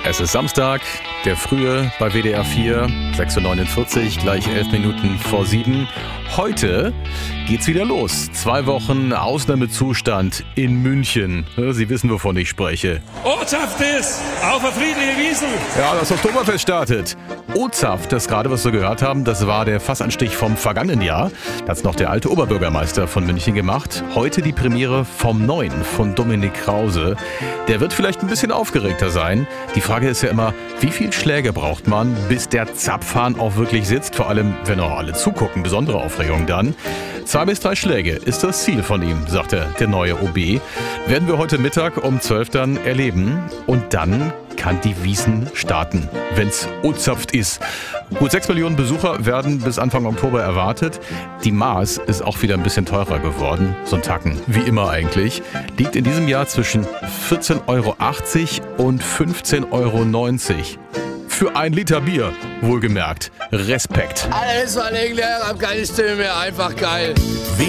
Es ist Samstag, der Frühe bei WDR 4, 6.49 Uhr, gleich 11 Minuten vor 7. Heute geht's wieder los. 2 Wochen Ausnahmezustand in München. Sie wissen, wovon ich spreche. Ortschaft ist auf der friedliche Wiesn. Ja, das Oktoberfest startet. Ozhaft, das gerade, was wir gehört haben, das war der Fassanstich vom vergangenen Jahr. Das hat noch der alte Oberbürgermeister von München gemacht. Heute die Premiere vom Neuen, von Dominik Krause. Der wird vielleicht ein bisschen aufgeregter sein. Die Frage ist ja immer, wie viel Schläge braucht man, bis der Zapfhahn auch wirklich sitzt? Vor allem, wenn auch alle zugucken. Besondere Aufregung dann. 2 bis 3 Schläge ist das Ziel von ihm, sagt der neue OB. Werden wir heute Mittag um 12 dann erleben. Und dann kann die Wiesn starten, wenn's ozapft ist. Gut 6 Millionen Besucher werden bis Anfang Oktober erwartet. Die Maß ist auch wieder ein bisschen teurer geworden. So ein Tacken, wie immer eigentlich. Liegt in diesem Jahr zwischen 14,80 € und 15,90 €. Für 1 Liter Bier, wohlgemerkt. Respekt. Alles, was ich gelernt habe, keine Stimme mehr. Einfach geil.